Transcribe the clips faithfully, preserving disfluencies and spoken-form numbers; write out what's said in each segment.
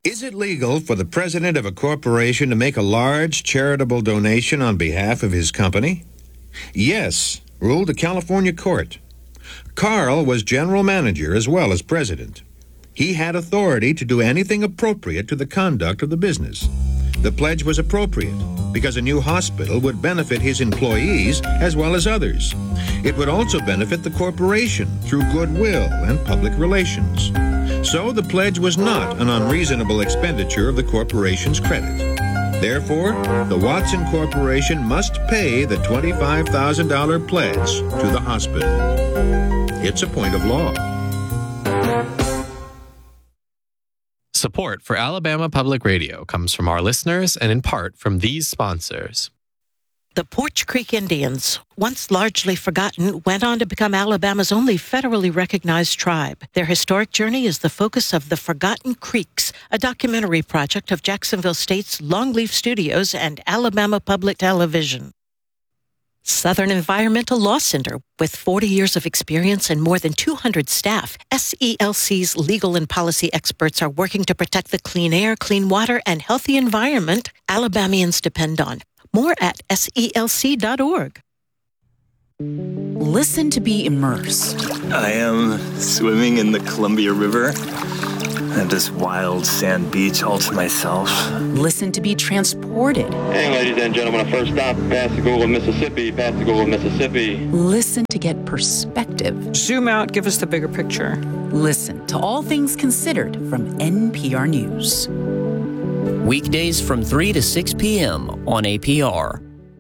Is it legal for the president of a corporation to make a large charitable donation on behalf of his company? Yes, ruled a California court. Carl was general manager as well as president. He had authority to do anything appropriate to the conduct of the business. The pledge was appropriate because a new hospital would benefit his employees as well as others. It would also benefit the corporation through goodwill and public relations. So the pledge was not an unreasonable expenditure of the corporation's credit. Therefore, the Watson Corporation must pay the twenty-five thousand dollars pledge to the hospital. It's a point of law. Support for Alabama Public Radio comes from our listeners and in part from these sponsors. The Porch Creek Indians, once largely forgotten, went on to become Alabama's only federally recognized tribe. Their historic journey is the focus of The Forgotten Creeks, a documentary project of Jacksonville State's Longleaf Studios and Alabama Public Television. Southern Environmental Law Center. With forty years of experience and more than two hundred staff, S E L C's legal and policy experts are working to protect the clean air, clean water, and healthy environment Alabamians depend on. More at S E L C dot org. Listen to be immersed. I am swimming in the Columbia River. I have this wild sand beach all to myself. Listen to be transported. Hey, ladies and gentlemen, our first stop, Pascagoula, Mississippi, Pascagoula, Mississippi. Listen to get perspective. Zoom out, give us the bigger picture. Listen to All Things Considered from N P R News. Weekdays from three to six p.m. on A P R.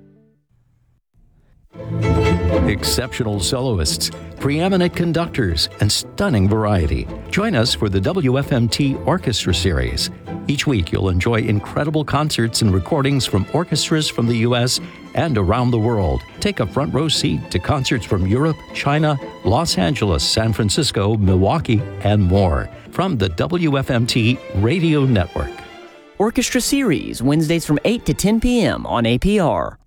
Exceptional soloists, preeminent conductors, and stunning variety. Join us for the W F M T Orchestra Series. Each week, you'll enjoy incredible concerts and recordings from orchestras from the U S and around the world. Take a front row seat to concerts from Europe, China, Los Angeles, San Francisco, Milwaukee, and more. From the W F M T Radio Network. Orchestra Series, Wednesdays from eight to ten p.m. on A P R.